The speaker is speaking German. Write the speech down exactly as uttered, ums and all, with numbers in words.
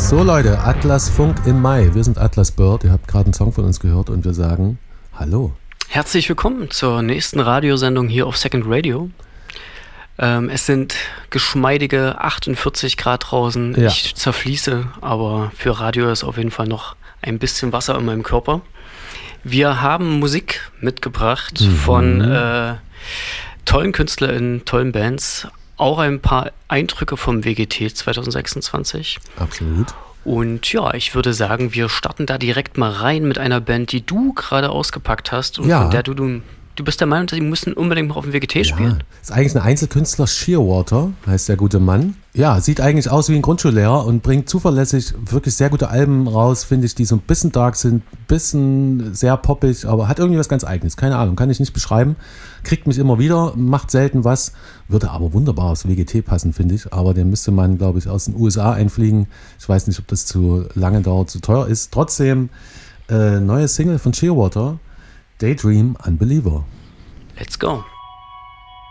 So Leute, Atlas Funk im Mai. Wir sind Atlas Bird. Ihr habt gerade einen Song von uns gehört und wir sagen Hallo. Herzlich willkommen zur nächsten Radiosendung hier auf Second Radio. Ähm, es sind geschmeidige achtundvierzig Grad draußen. Ja. Ich zerfließe, aber für Radio ist auf jeden Fall noch ein bisschen Wasser in meinem Körper. Wir haben Musik mitgebracht mhm. von äh, tollen KünstlerInnen, tollen Bands. Auch ein paar Eindrücke vom W G T zwanzig sechsundzwanzig. Absolut. Und ja, ich würde sagen, wir starten da direkt mal rein mit einer Band, die du gerade ausgepackt hast und ja. von der du, du, du bist der Meinung, die müssen unbedingt mal auf dem W G T spielen. Ja, ist eigentlich ein Einzelkünstler, Shearwater heißt der gute Mann. Ja, sieht eigentlich aus wie ein Grundschullehrer und bringt zuverlässig wirklich sehr gute Alben raus, finde ich, die so ein bisschen dark sind, ein bisschen sehr poppig, aber hat irgendwie was ganz Eigenes. Keine Ahnung, kann ich nicht beschreiben. Kriegt mich immer wieder, macht selten was, würde aber wunderbar aufs W G T passen, finde ich. Aber den müsste man, glaube ich, aus den U S A einfliegen. Ich weiß nicht, ob das zu lange dauert, zu teuer ist. Trotzdem, äh, neue Single von Shearwater, Daydream Unbeliever. Let's go.